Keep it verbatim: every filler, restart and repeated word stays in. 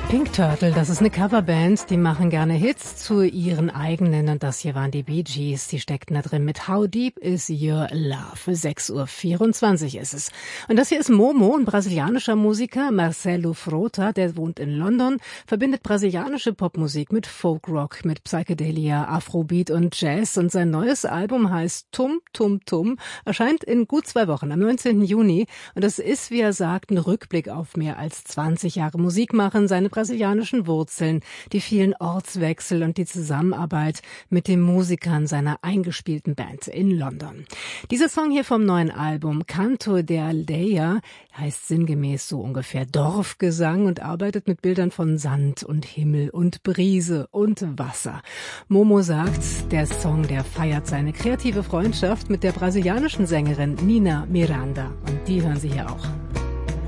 Pink Turtle, das ist eine Coverband, die machen gerne Hits zu ihren eigenen und das hier waren die Bee Gees, die steckten da drin mit How Deep Is Your Love. sechs Uhr vierundzwanzig ist es. Und das hier ist Momo, ein brasilianischer Musiker, Marcelo Frota, der wohnt in London, verbindet brasilianische Popmusik mit Folkrock, mit Psychedelia, Afrobeat und Jazz und sein neues Album heißt Tum Tum Tum, erscheint in gut zwei Wochen, am neunzehnten Juni und das ist, wie er sagt, ein Rückblick auf mehr als zwanzig Jahre Musik machen, seine brasilianischen Wurzeln, die vielen Ortswechsel und die Zusammenarbeit mit den Musikern seiner eingespielten Band in London. Dieser Song hier vom neuen Album, Canto de Aldeia, heißt sinngemäß so ungefähr Dorfgesang und arbeitet mit Bildern von Sand und Himmel und Brise und Wasser. Momo sagt, der Song, der feiert seine kreative Freundschaft mit der brasilianischen Sängerin Nina Miranda und die hören Sie hier auch.